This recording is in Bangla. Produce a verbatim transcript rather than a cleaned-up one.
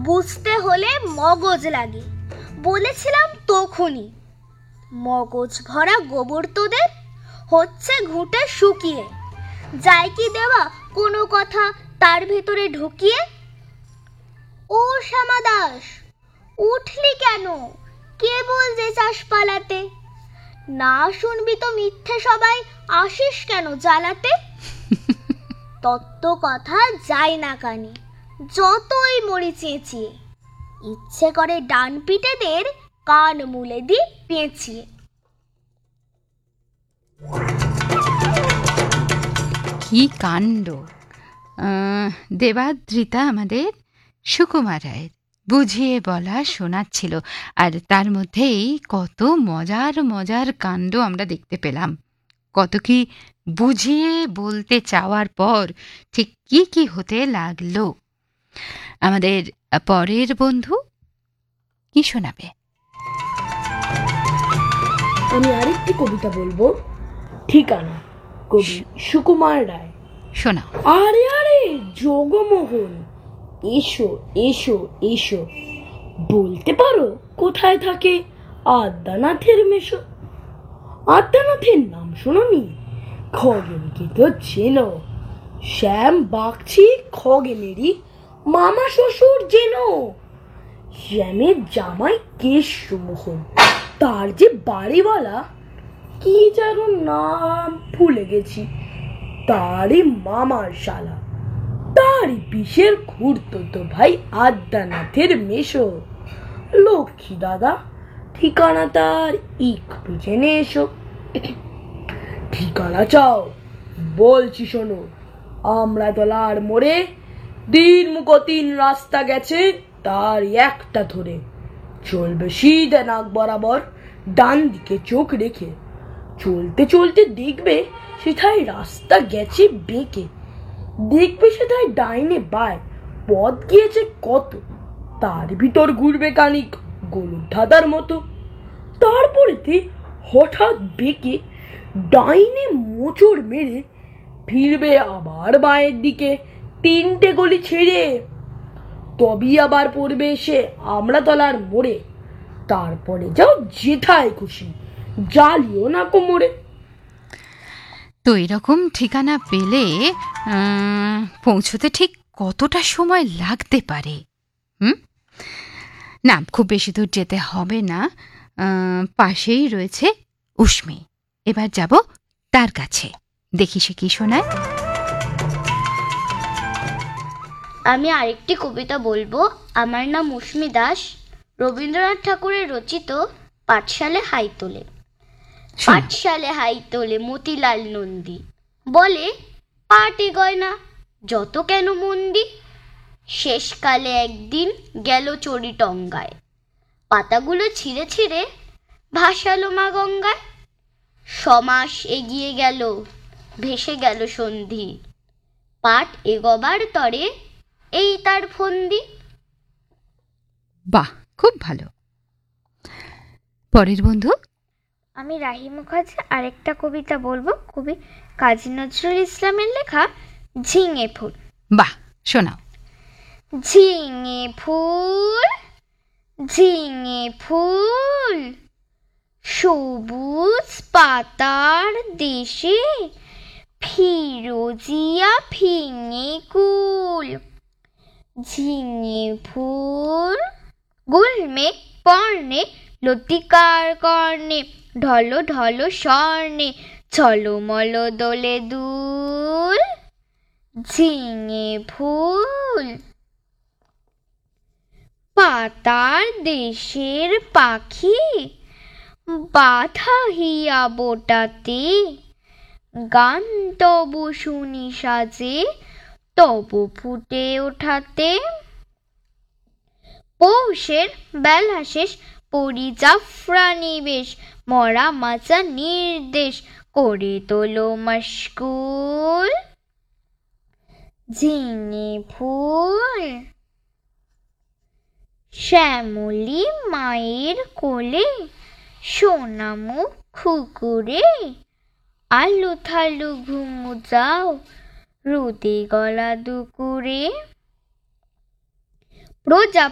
বুঝতে হলে মগজ লাগে, বলেছিলাম তখনই। মগজ ভরা গোবর তোদের, হচ্ছে ঘুঁটে শুকিয়ে, যায় কি দেওয়া কোনো কথা তার ভেতরে ঢুকিয়ে। ও শ্যামা দাস, উঠলি কেন? কে বলছে চাষ পালাতে? না শুনবি তো মিথ্যে সবাই আসিস কেন জ্বালাতে? তত্ত্ব কথা যায় না কানে, যতই মরি চেঁচিয়ে, ইচ্ছে করে ডান পিঠেদের কান মুলে দি পেঁচিয়ে। কি কাণ্ড! দেবাদ্রিতা আমাদের সুকুমার রায়ের বুঝিয়ে বলা শোনাচ্ছিল, আর তার মধ্যেই কত মজার মজার কাণ্ড আমরা দেখতে পেলাম। কত কি বুঝিয়ে বলতে চাওয়ার পর ঠিক কি কি হতে লাগলো। আমাদের পরের বন্ধু কি শোনাবে? আমি আরেকটি কবিতা বলবো, ঠিকানা, কবি সুকুমার রায়। শোনাও। আরে আরে জগমোহন, এসো এসো এসো, বলতে পারো কোথায় থাকে আদ্যানাথের মেশো? আদ্যানাথের নাম শোনোনি? খগেনকে তো চেনো, শ্যাম বাগচি খগেনেরই মামা শ্বশুর যেন। শ্যামের জামাই কেশমোহন, তার যে বাড়িওয়ালা কি যেন নাম ভুলে গেছি, তারই মামার শালা, তারই পিসের খুড়তুতো ভাই আদ্যানাথের মেশো। লক্ষ্মী দাদা, ঠিকানা তার একটু জেনে এসো। ঠিকানা চাও? বলছি শোনো, আমরা তলার মোড়ে দিন মুখো তিন রাস্তা গেছে, তার একটা ধরে চলবে সিধে নাক বরাবর, ডান দিকে চোখ রেখে। চলতে চলতে দেখবে সেটাই রাস্তা গেছে বেঁকে, দেখবে সেটাই ডাইনে বায় পথ গিয়েছে কত, তার ভিতর ঘুরবে কানিক গরুর ধাঁধার মতো। তারপরেতে হঠাৎ বেঁকে ডাইনে মোচড় মেরে ফিরবে আবার বাঁয়ের দিকে তিনটে গলি ছেড়ে, তবেই আবার পড়বে এসে আমরা তলার মোড়ে। তারপরে যাও যেথায় খুশি, জ্বালিও না কোমরে। তো এরকম ঠিকানা পেলে পৌঁছতে ঠিক কতটা সময় লাগতে পারে? হুম না, খুব বেশি দূর যেতে হবে না, পাশেই রয়েছে উষ্মি। এবার যাব তার কাছে, দেখি সে কি শোনায়। আমি আরেকটি কবিতা বলবো। আমার নাম উষ্মি দাস, রবীন্দ্রনাথ ঠাকুরের রচিত পাঠশালে হাই তোলে। পাঠশালে হাই তোলে মতিলাল নন্দী, বলে পাটি গয়না যত কেন মন্দি। শেষকালে একদিন গেল চড়ি টঙ্গায়, পাতাগুলো ছিঁড়ে ছিঁড়ে ভাসালো মা গঙ্গায়। সমাস এগিয়ে গেল, ভেসে গেল সন্ধি, পাট এগোবার তরে এই তার ফন্দি। বাহ, খুব ভালো। পরের বন্ধু। আমি রাহি মুখার্জি আরেকটা কবিতা বলবো, কবি কাজী নজরুল ইসলামের লেখা ঝিঙে ফুল। বাহ, শোনাও। ঝিঙে ফুল, ঝিঙে ফুল, সবুজ পাতার দেশে ফিরোজিয়া ফিঙে কুল। ঝিঙে ফুল গুলমে পর্ণে লতিকার কর্ণে, ঢলো ঢলো স্বর্ণে ঝলমল দোলে দুল। ঝিঙে ফুল পাতার দেশের পাখি, বাধা হিয়া বোটাতে, গান তবু শুনি সাজে তবু ফুটে ওঠাতে। পৌষের বেলা শেষ পরি জাফরানি বেশ, মরা মাচা নির্দেশ করে তোলো মশগুল। ঝিঙে ফুল শ্যামলী মায়ের কোলে, সোনামুখ খুকুরে, আলু থালু ঘুমু যাও রোদে গলা দুকুরে। প্রজা